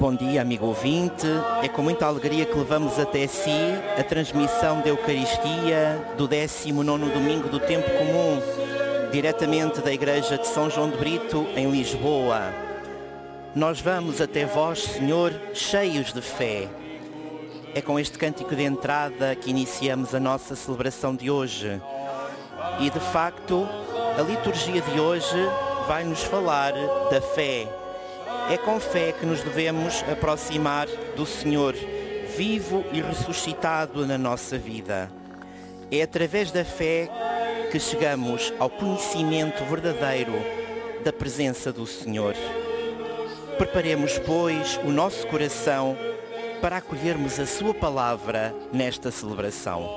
Bom dia, amigo ouvinte. É com muita alegria que levamos até si a transmissão da Eucaristia do 19º domingo do Tempo Comum, diretamente da Igreja de São João de Brito, em Lisboa. Nós vamos até vós, Senhor, cheios de fé. É com este cântico de entrada que iniciamos a nossa celebração de hoje. E, de facto, a liturgia de hoje vai nos falar da fé. É com fé que nos devemos aproximar do Senhor, vivo e ressuscitado na nossa vida. É através da fé que chegamos ao conhecimento verdadeiro da presença do Senhor. Preparemos, pois, o nosso coração para acolhermos a sua palavra nesta celebração.